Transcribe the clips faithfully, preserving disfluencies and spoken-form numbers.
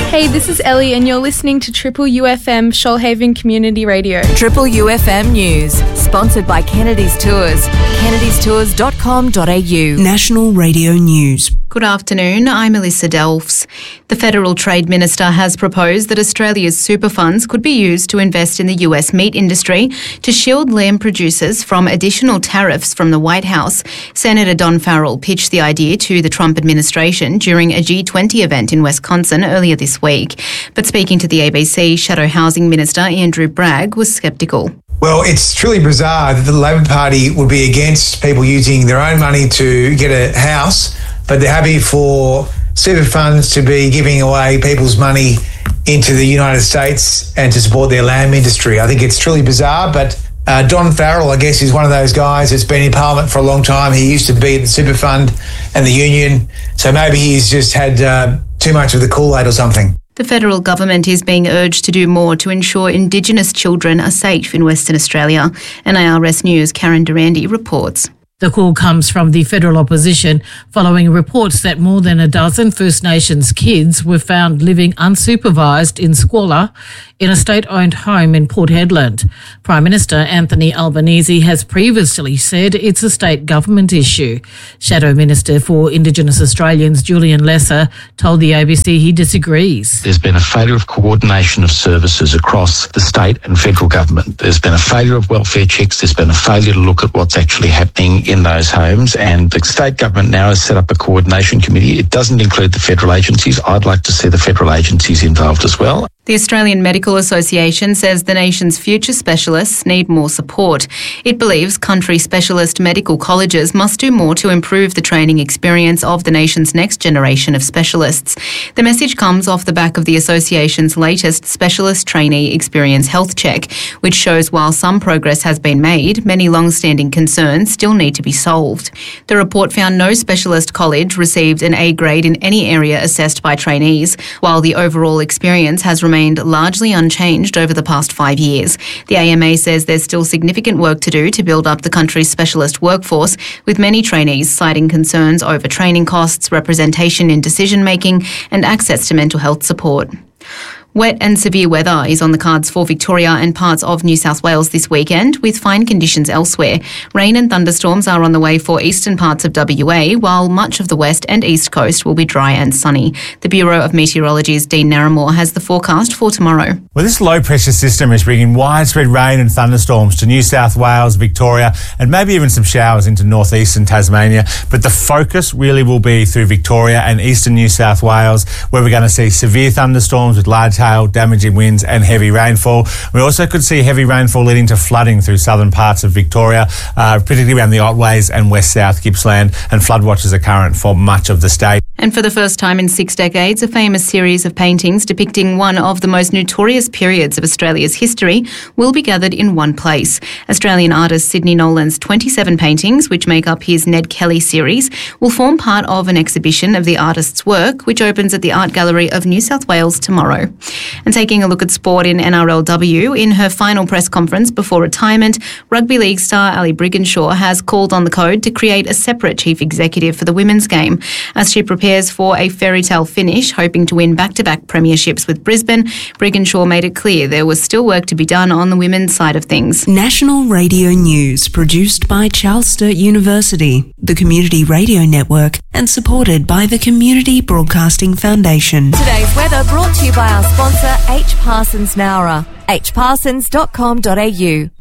Hey, this is Ellie and you're listening to Triple U F M Shoalhaven Community Radio. Triple U F M News, sponsored by Kennedy's Tours, kennedys tours dot com dot a u. National Radio News. Good afternoon, I'm Alyssa Delphs. The Federal Trade Minister has proposed that Australia's super funds could be used to invest in the U S meat industry to shield lamb producers from additional tariffs from the White House. Senator Don Farrell pitched the idea to the Trump administration during a G twenty event in Wisconsin earlier this week. But speaking to the A B C, Shadow Housing Minister Andrew Bragg was sceptical. Well, it's truly bizarre that the Labor Party would be against people using their own money to get a house, but they're happy for super funds to be giving away people's money into the United States and to support their lamb industry. I think it's truly bizarre, but uh, Don Farrell, I guess, is one of those guys that's been in Parliament for a long time. He used to be at the super fund and the union, so maybe he's just had uh, too much of the Kool-Aid or something. The federal government is being urged to do more to ensure Indigenous children are safe in Western Australia. N A R S News' Karen Durandi reports. The call comes from the federal opposition following reports that more than a dozen First Nations kids were found living unsupervised in squalor in a state-owned home in Port Hedland. Prime Minister Anthony Albanese has previously said it's a state government issue. Shadow Minister for Indigenous Australians Julian Lesser told the A B C he disagrees. There's been a failure of coordination of services across the state and federal government. There's been a failure of welfare checks. There's been a failure to look at what's actually happening in those homes, and the state government now has set up a coordination committee. It doesn't include the federal agencies. I'd like to see the federal agencies involved as well. The Australian Medical Association says the nation's future specialists need more support. It believes country specialist medical colleges must do more to improve the training experience of the nation's next generation of specialists. The message comes off the back of the association's latest Specialist Trainee Experience Health Check, which shows while some progress has been made, many long-standing concerns still need to be solved. The report found no specialist college received an A grade in any area assessed by trainees, while the overall experience has remained largely unchanged over the past five years. The A M A says there's still significant work to do to build up the country's specialist workforce, with many trainees citing concerns over training costs, representation in decision-making, and access to mental health support. Wet and severe weather is on the cards for Victoria and parts of New South Wales this weekend, with fine conditions elsewhere. Rain and thunderstorms are on the way for eastern parts of W A, while much of the west and east coast will be dry and sunny. The Bureau of Meteorology's Dean Narramore has the forecast for tomorrow. Well, this low-pressure system is bringing widespread rain and thunderstorms to New South Wales, Victoria, and maybe even some showers into northeastern Tasmania. But the focus really will be through Victoria and eastern New South Wales, where we're going to see severe thunderstorms with large hail, damaging winds and heavy rainfall. We also could see heavy rainfall leading to flooding through southern parts of Victoria, uh, particularly around the Otways and west south Gippsland, and flood watches are current for much of the state. And for the first time in six decades, a famous series of paintings depicting one of the most notorious periods of Australia's history will be gathered in one place. Australian artist Sidney Nolan's twenty-seven paintings, which make up his Ned Kelly series, will form part of an exhibition of the artist's work, which opens at the Art Gallery of New South Wales tomorrow. And taking a look at sport in N R L W, in her final press conference before retirement, rugby league star Ali Brigginshaw has called on the code to create a separate chief executive for the women's game. As she prepares for a fairy tale finish, hoping to win back-to-back premierships with Brisbane, Brigginshaw made it clear there was still work to be done on the women's side of things. National Radio News, produced by Charles Sturt University, the Community Radio Network, and supported by the Community Broadcasting Foundation. Today's weather brought to you by our sponsor, H. Parsons Nowra, h parsons dot com dot a u.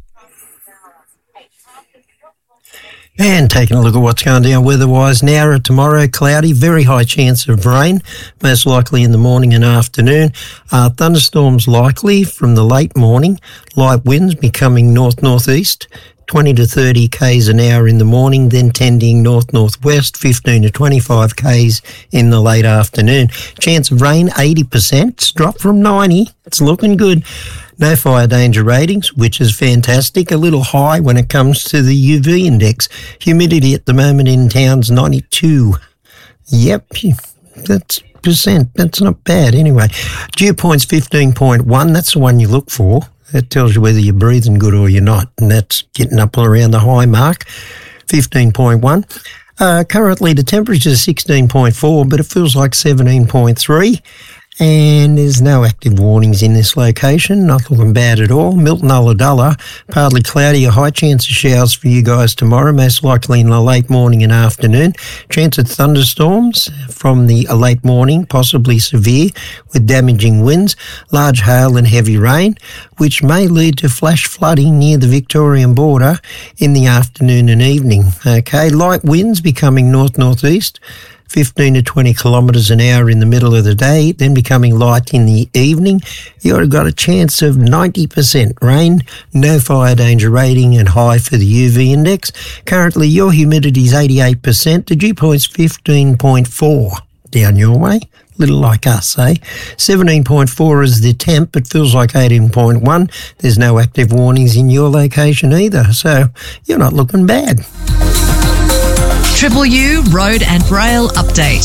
And taking a look at what's going down weather-wise now, tomorrow cloudy, very high chance of rain, most likely in the morning and afternoon. Uh, thunderstorms likely from the late morning, light winds becoming north-northeast, twenty to thirty k's an hour in the morning, then tending north-northwest, fifteen to twenty-five k's in the late afternoon. Chance of rain, eighty percent, it's dropped from ninety, it's looking good. No fire danger ratings, which is fantastic. A little high when it comes to the U V index. Humidity at the moment in town's ninety-two. Yep, that's percent. That's not bad anyway. Dew point's fifteen point one. That's the one you look for. That tells you whether you're breathing good or you're not. And that's getting up around the high mark, fifteen point one. Uh, currently the temperature is sixteen point four, but it feels like seventeen point three. And there's no active warnings in this location, not looking bad at all. Milton Ulladulla, partly cloudy, a high chance of showers for you guys tomorrow, most likely in the late morning and afternoon. Chance of thunderstorms from the late morning, possibly severe, with damaging winds, large hail and heavy rain, which may lead to flash flooding near the Victorian border in the afternoon and evening. Okay, light winds becoming north-northeast, fifteen to twenty kilometres an hour in the middle of the day, then becoming light in the evening. You've got a chance of ninety percent rain, no fire danger rating and high for the U V index. Currently your humidity is eighty-eight percent, the dew point's fifteen point four down your way. Little like us, eh? seventeen point four is the temp, it feels like eighteen point one. There's no active warnings in your location either, so you're not looking bad. Triple U Road and Rail Update.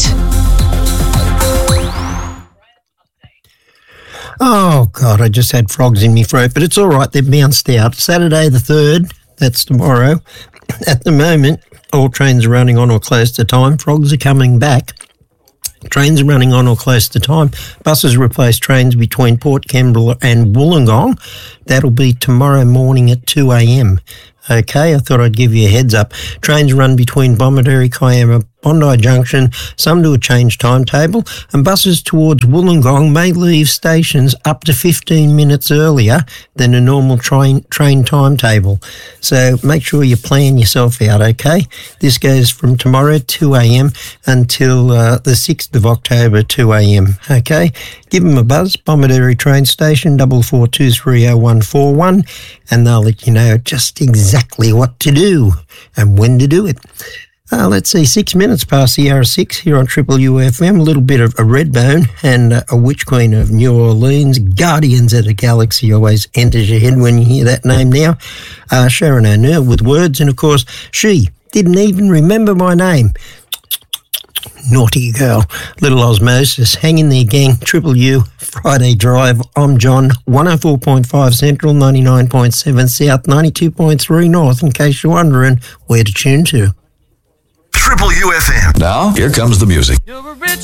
Oh, God, I just had frogs in my throat, but it's all right, they've bounced out. Saturday the third, that's tomorrow. At the moment, all trains are running on or close to time. Frogs are coming back. Trains are running on or close to time. Buses replace trains between Port Kembla and Wollongong. That'll be tomorrow morning at two a.m. Okay, I thought I'd give you a heads up. Trains run between Bomaderry, Kiama, Bondi Junction, some to a change timetable, and buses towards Wollongong may leave stations up to fifteen minutes earlier than a normal train train timetable. So make sure you plan yourself out, okay? This goes from tomorrow two a.m. until uh, the sixth of October two a.m, okay? Give them a buzz, Bomaderry train station, double four two three oh one four one, and they'll let you know just exactly what to do and when to do it. Uh, let's see, six minutes past the hour six here on Triple U F M. A little bit of a Redbone and uh, a Witch Queen of New Orleans. Guardians of the Galaxy always enters your head when you hear that name now. Uh, Sharon O'Neill with words, and of course, she didn't even remember my name. Naughty girl. Little Osmosis. Hang in there, gang. Triple U, Friday Drive. I'm John. one oh four point five Central, ninety-nine point seven South, ninety-two point three North, in case you're wondering where to tune to. Triple U F M. Now, here comes the music. You're a rich